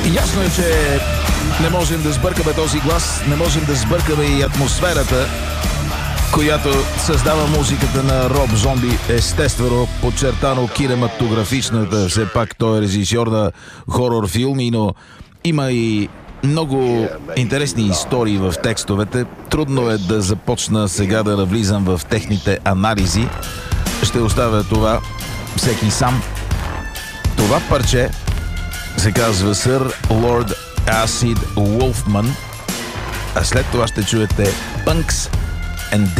Ясно е, че не можем да сбъркаме този глас, не можем да сбъркаме и атмосферата, която създава музиката на Роб Зомби. Естествено, подчертано кинематографичната, все пак той е режисьор на хорор филми, но има и много интересни истории в текстовете. Трудно е да започна сега да навлизам в техните анализи. Ще оставя това всеки сам. Това парче се казва Сър Лорд Acid Wolfman, а след това ще чуете Punks and